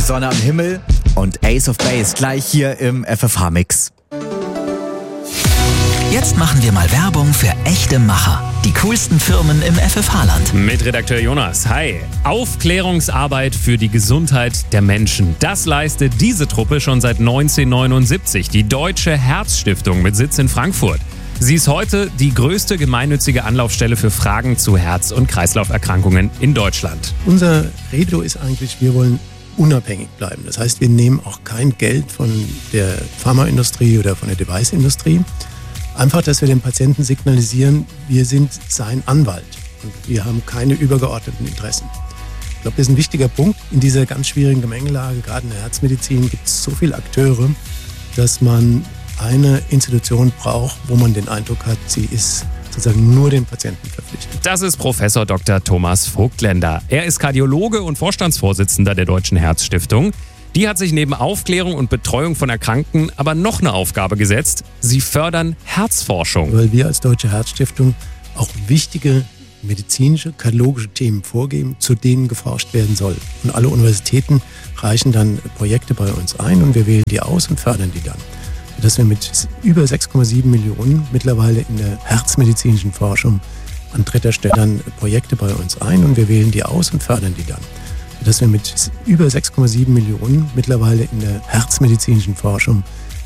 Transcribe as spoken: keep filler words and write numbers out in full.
Sonne am Himmel und Ace of Base gleich hier im F F H-Mix. Jetzt machen wir mal Werbung für echte Macher. Die coolsten Firmen im F F H-Land. Mit Redakteur Jonas. Hi. Aufklärungsarbeit für die Gesundheit der Menschen. Das leistet diese Truppe schon seit neunzehnhundertneunundsiebzig. Die Deutsche Herzstiftung mit Sitz in Frankfurt. Sie ist heute die größte gemeinnützige Anlaufstelle für Fragen zu Herz- und Kreislauferkrankungen in Deutschland. Unser Credo ist eigentlich, wir wollen unabhängig bleiben. Das heißt, wir nehmen auch kein Geld von der Pharmaindustrie oder von der Deviceindustrie. Einfach, dass wir den Patienten signalisieren, wir sind sein Anwalt und wir haben keine übergeordneten Interessen. Ich glaube, das ist ein wichtiger Punkt. In dieser ganz schwierigen Gemengelage, gerade in der Herzmedizin, gibt es so viele Akteure, dass man eine Institution braucht, wo man den Eindruck hat, sie ist sozusagen nur den Patienten verpflichtet. Das ist Professor Doktor Thomas Vogtländer. Er ist Kardiologe und Vorstandsvorsitzender der Deutschen Herzstiftung. Die hat sich neben Aufklärung und Betreuung von Erkrankten aber noch eine Aufgabe gesetzt. Sie fördern Herzforschung. Weil wir als Deutsche Herzstiftung auch wichtige medizinische, kardiologische Themen vorgeben, zu denen geforscht werden soll. Und alle Universitäten reichen dann Projekte bei uns ein und wir wählen die aus und fördern die dann. Dass wir mit über sechs Komma sieben Millionen mittlerweile in der herzmedizinischen Forschung an dritter Stelle dann Projekte bei uns ein und wir wählen die aus und fördern die dann. Dass wir mit über sechs Komma sieben Millionen mittlerweile in der herzmedizinischen Forschung